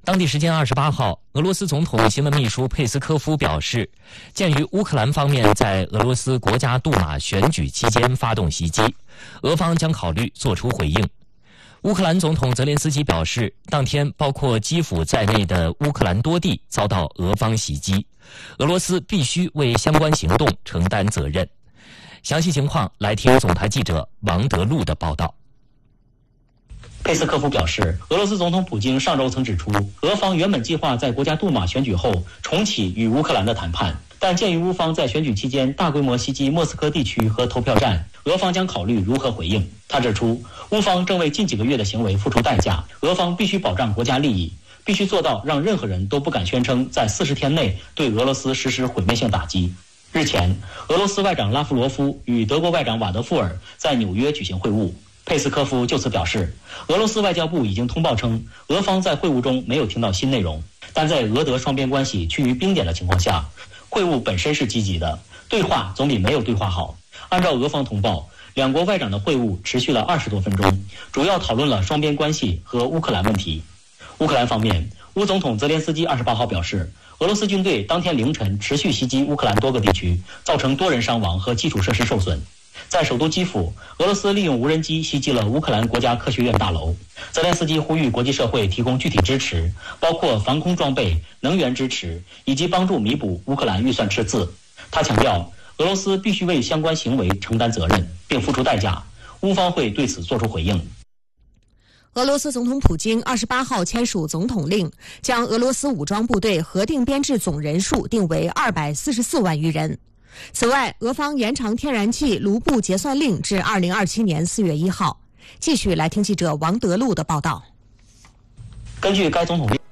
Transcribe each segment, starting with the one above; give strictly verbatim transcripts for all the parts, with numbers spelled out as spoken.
当地时间二十八号，俄罗斯总统新闻秘书佩斯科夫表示，鉴于乌克兰方面在俄罗斯国家杜马选举期间发动袭击，俄方将考虑作出回应。乌克兰总统泽连斯基表示，当天包括基辅在内的乌克兰多地遭到俄方袭击，俄罗斯必须为相关行动承担责任。详细情况来听总台记者王德禄的报道。 佩斯科夫表示，俄罗斯总统普京上周曾指出，俄方原本计划在国家杜马选举后重启与乌克兰的谈判，但鉴于乌方在选举期间大规模袭击莫斯科地区和投票站，俄方将考虑如何回应。他指出，乌方正为近几个月的行为付出代价，俄方必须保障国家利益，必须做到让任何人都不敢宣称在四十天内对俄罗斯实施毁灭性打击。日前，俄罗斯外长拉夫罗夫与德国外长瓦德富尔在纽约举行会晤。佩斯科夫就此表示，俄罗斯外交部已经通报称，俄方在会晤中没有听到新内容，但在俄德双边关系趋于冰点的情况下，会晤本身是积极的，对话总比没有对话好。按照俄方通报，两国外长的会晤持续了二十多分钟，主要讨论了双边关系和乌克兰问题。乌克兰方面，乌总统泽连斯基二十八号表示，俄罗斯军队当天凌晨持续袭击乌克兰多个地区，造成多人伤亡和基础设施受损。在首都基辅，俄罗斯利用无人机袭击了乌克兰国家科学院大楼。泽连斯基呼吁国际社会提供具体支持，包括防空装备、能源支持，以及帮助弥补乌克兰预算赤字。他强调，俄罗斯必须为相关行为承担责任，并付出代价。乌方会对此作出回应。 俄罗斯总统普京二十八号签署总统令，将俄罗斯武装部队核定编制总人数定为二百四十四万余人。此外，俄方延长天然气卢布结算令至二零二七年四月一号。继续来听记者王德禄的报道。 根据该总统令，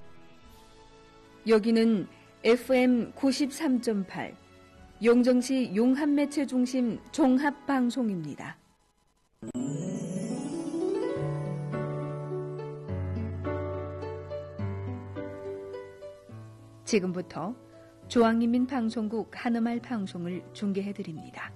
여기는 에프엠 구십삼 점 팔 용정시 용합매체중심 종합방송입니다. 지금부터 중앙인민방송국 한음말 방송을 중계해드립니다.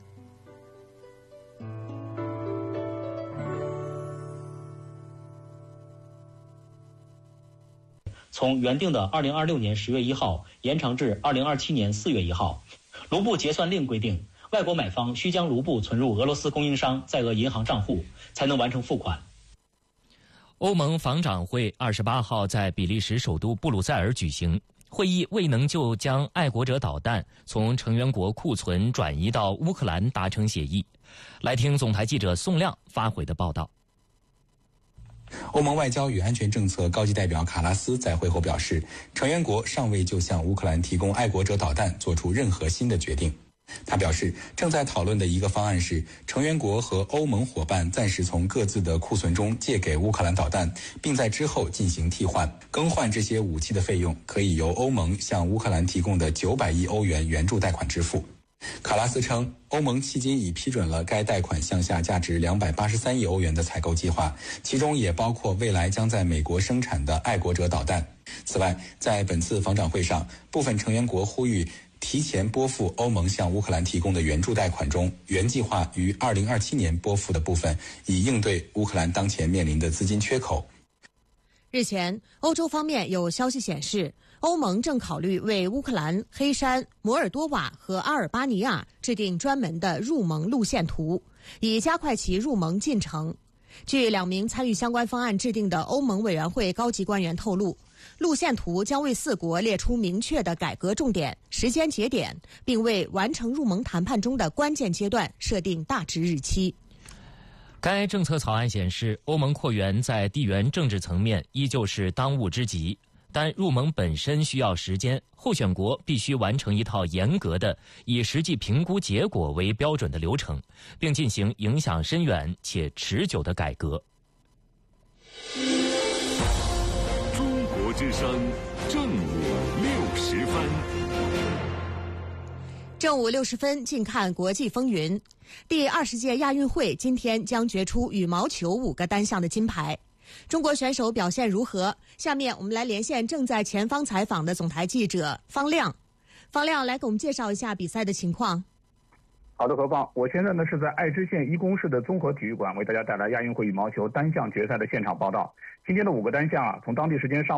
从原定的二零二六年十月一号延长至二零二七年四月一号。卢布结算令规定，外国买方需将卢布存入俄罗斯供应商在俄银行账户，才能完成付款。 欧盟防长会二十八号在比利时首都布鲁塞尔举行。会议未能就将爱国者导弹从成员国库存转移到乌克兰达成协议。来听总台记者宋亮发回的报道。 欧盟外交与安全政策高级代表卡拉斯在会后表示，成员国尚未就向乌克兰提供爱国者导弹做出任何新的决定。他表示，正在讨论的一个方案是，成员国和欧盟伙伴暂时从各自的库存中借给乌克兰导弹，并在之后进行替换。更换这些武器的费用可以由欧盟向乌克兰提供的九百亿欧元援助贷款支付。卡拉斯称，欧盟迄今已批准了该贷款项下价值两百八十三亿欧元的采购计划，其中也包括未来将在美国生产的爱国者导弹。此外，在本次防长会上，部分成员国呼吁提前拨付欧盟向乌克兰提供的援助贷款中原计划于二零二七年拨付的部分，以应对乌克兰当前面临的资金缺口。 日前，欧洲方面有消息显示，欧盟正考虑为乌克兰、黑山、摩尔多瓦和阿尔巴尼亚制定专门的入盟路线图，以加快其入盟进程。据两名参与相关方案制定的欧盟委员会高级官员透露，路线图将为四国列出明确的改革重点、时间节点，并为完成入盟谈判中的关键阶段设定大致日期。 该政策草案显示，欧盟扩员在地缘政治层面依旧是当务之急，但入盟本身需要时间，候选国必须完成一套严格的以实际评估结果为标准的流程，并进行影响深远且持久的改革。 中国之声正午六十分。 正午六十分，近看国际风云。第二十届亚运会今天将决出羽毛球五个单项的金牌。中国选手表现如何？下面我们来连线正在前方采访的总台记者方亮。方亮，来给我们介绍一下比赛的情况。 好的，何芳，我现在呢是在爱知县一宫市的综合体育馆，为大家带来亚运会羽毛球单项决赛的现场报道。今天的五个单项啊，从当地时间上